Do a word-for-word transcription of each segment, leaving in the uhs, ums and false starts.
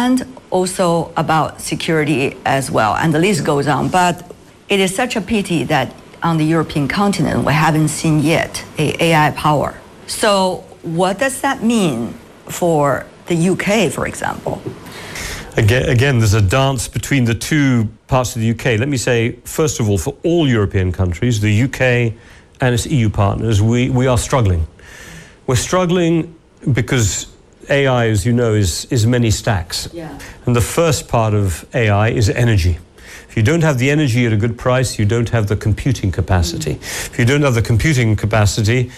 and also about security as well. And the list goes on. But it is such a pity that on the European continent, we haven't seen yet a AI power. So what does that mean for the U K, for example? Again, again, there's a dance between the two parts of the U K. Let me say, first of all, for all European countries, the U K and its E U partners, we, we are struggling. We're struggling because A I, as you know, is, is many stacks. Yeah. And the first part of A I is energy. If you don't have the energy at a good price, you don't have the computing capacity. Mm. If you don't have the computing capacity,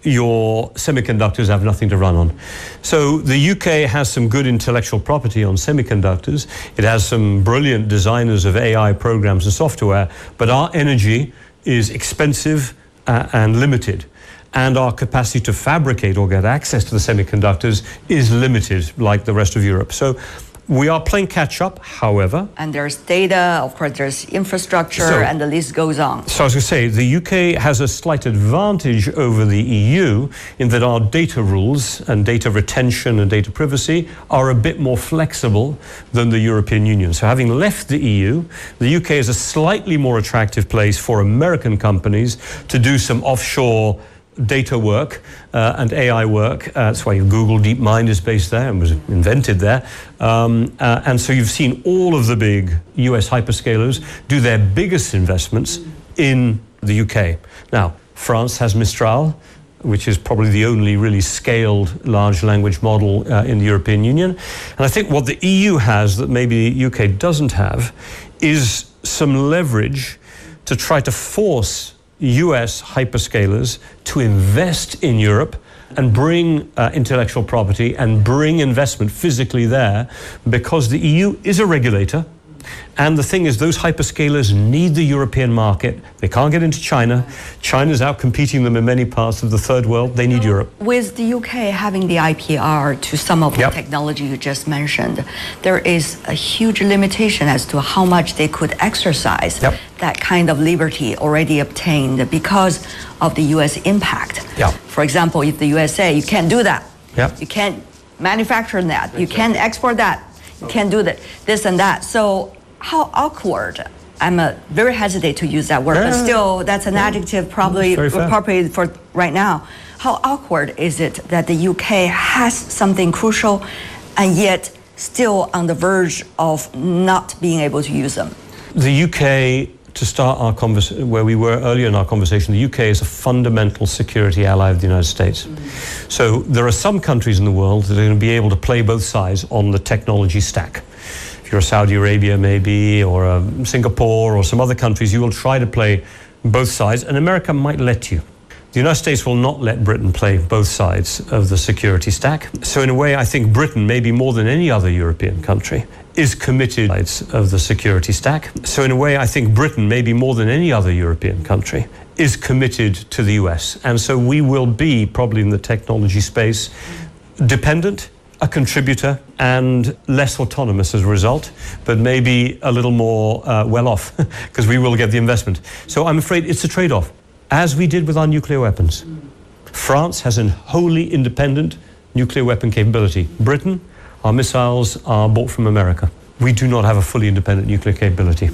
your semiconductors have nothing to run on. So the U K has some good intellectual property on semiconductors. It has some brilliant designers of A I programs and software, but our energy is expensive uh, and limited. And our capacity to fabricate or get access to the semiconductors is limited, like the rest of Europe. So we are playing catch up, however. And there's data, of course, there's infrastructure, so, and the list goes on. So I was going to say, the U K has a slight advantage over the E U in that our data rules and data retention and data privacy are a bit more flexible than the European Union. So having left the E U, the U K is a slightly more attractive place for American companies to do some offshore data work uh, and A I work. Uh, that's why Google DeepMind is based there and was invented there. Um, uh, and so you've seen all of the big U S hyperscalers do their biggest investments in the U K. Now, France has Mistral, which is probably the only really scaled large language model uh, in the European Union. And I think what the E U has that maybe the U K doesn't have is some leverage to try to force U S hyperscalers to invest in Europe and bring uh, intellectual property and bring investment physically there, because the E U is a regulator. And the thing is, those hyperscalers need the European market. They can't get into China. China's out competing them in many parts of the third world. They need Europe. With the U K having the I P R to some of yep. the technology you just mentioned, there is a huge limitation as to how much they could exercise yep. that kind of liberty already obtained because of the U S impact. Yep. For example, if the U S A, you can't do that. Yep. You can't manufacture that. You can't export that. You can't do that, this and that. So how awkward. I'm uh, very hesitant to use that word, yeah, but still, that's an yeah. adjective probably appropriate for right now. How awkward is it that the U K has something crucial and yet still on the verge of not being able to use them? The U K, to start our conversation, where we were earlier in our conversation, the U K is a fundamental security ally of the United States. Mm-hmm. So there are some countries in the world that are going to be able to play both sides on the technology stack. If you're Saudi Arabia maybe, or uh, Singapore or some other countries, you will try to play both sides, and America might let you. The United States will not let Britain play both sides of the security stack. So in a way, I think Britain, maybe more than any other European country, is committed to sides of the security stack. So in a way, I think Britain, maybe more than any other European country, is committed to the U S. And so we will be, probably in the technology space, dependent, a contributor, and less autonomous as a result, but maybe a little more uh, well off, because we will get the investment. So I'm afraid it's a trade-off, as we did with our nuclear weapons. France has a wholly independent nuclear weapon capability. Britain, our missiles are bought from America. We do not have a fully independent nuclear capability.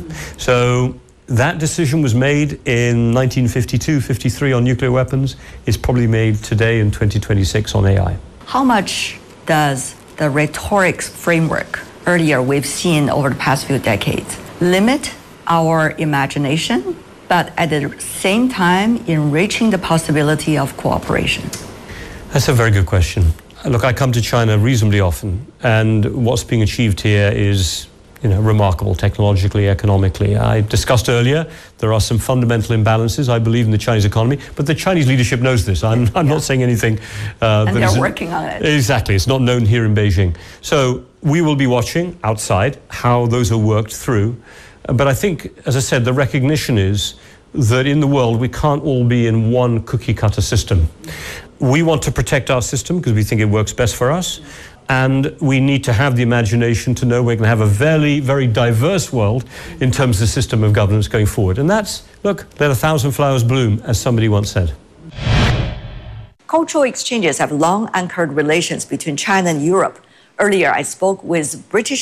So that decision was made in nineteen fifty-two, fifty-three on nuclear weapons. It's probably made today in twenty twenty-six on A I. How much does the rhetorics framework earlier we've seen over the past few decades limit our imagination, but at the same time enriching the possibility of cooperation? That's a very good question. Look, I come to China reasonably often, and what's being achieved here is, you know, remarkable technologically, economically. I discussed earlier, there are some fundamental imbalances, I believe, in the Chinese economy, but the Chinese leadership knows this. I'm, I'm yeah. not saying anything. Uh, and they're working on it. Exactly. It's not known here in Beijing. So we will be watching outside how those are worked through. But I think, as I said, the recognition is that in the world, we can't all be in one cookie-cutter system. We want to protect our system because we think it works best for us. And we need to have the imagination to know we're going to have a very, very diverse world in terms of the system of governance going forward. And that's, look, let a thousand flowers bloom, as somebody once said. Cultural exchanges have long anchored relations between China and Europe. Earlier, I spoke with British